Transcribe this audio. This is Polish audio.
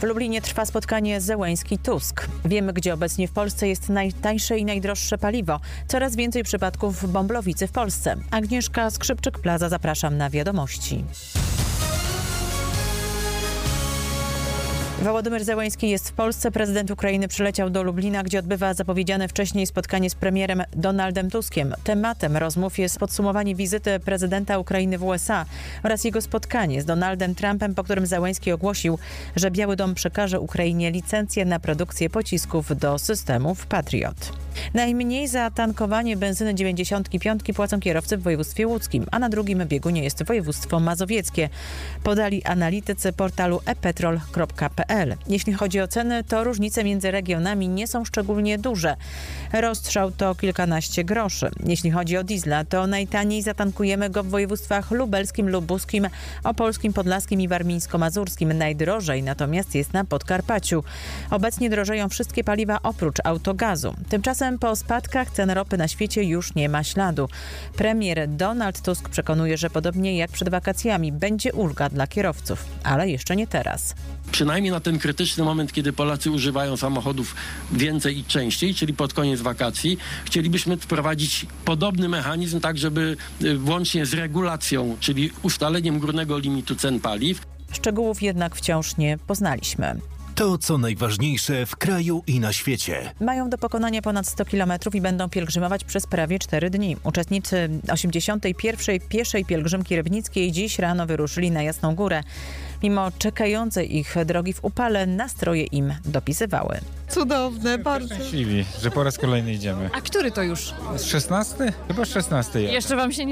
W Lublinie trwa spotkanie Zełenski-Tusk. Wiemy, gdzie obecnie w Polsce jest najtańsze i najdroższe paliwo. Coraz więcej przypadków bomblowicy w Polsce. Agnieszka Skrzypczyk-Plaza, zapraszam na wiadomości. Wołodymyr Zełenski jest w Polsce. Prezydent Ukrainy przyleciał do Lublina, gdzie odbywa zapowiedziane wcześniej spotkanie z premierem Donaldem Tuskiem. Tematem rozmów jest podsumowanie wizyty prezydenta Ukrainy w USA oraz jego spotkanie z Donaldem Trumpem, po którym Zełenski ogłosił, że Biały Dom przekaże Ukrainie licencję na produkcję pocisków do systemów Patriot. Najmniej za tankowanie benzyny 95 płacą kierowcy w województwie łódzkim, a na drugim biegunie jest województwo mazowieckie. Podali analitycy portalu epetrol.pl. Jeśli chodzi o ceny, to różnice między regionami nie są szczególnie duże. Rozstrzał to kilkanaście groszy. Jeśli chodzi o diesla, to najtaniej zatankujemy go w województwach lubelskim, lubuskim, opolskim, podlaskim i warmińsko-mazurskim. Najdrożej natomiast jest na Podkarpaciu. Obecnie drożeją wszystkie paliwa oprócz autogazu. Tymczasem po spadkach cen ropy na świecie już nie ma śladu. Premier Donald Tusk przekonuje, że podobnie jak przed wakacjami będzie ulga dla kierowców, ale jeszcze nie teraz. Przynajmniej na ten krytyczny moment, kiedy Polacy używają samochodów więcej i częściej, czyli pod koniec wakacji, chcielibyśmy wprowadzić podobny mechanizm, tak żeby włącznie z regulacją, czyli ustaleniem górnego limitu cen paliw. Szczegółów jednak wciąż nie poznaliśmy. To, co najważniejsze w kraju i na świecie. Mają do pokonania ponad 100 km i będą pielgrzymować przez prawie 4 dni. Uczestnicy 81. pieszej pielgrzymki rybnickiej dziś rano wyruszyli na Jasną Górę. Mimo czekającej ich drogi w upale, nastroje im dopisywały. Cudowne, bardzo. Szczęśliwi, że po raz kolejny idziemy. A który to już? 16? Chyba 16 jest. Jeszcze wam się nie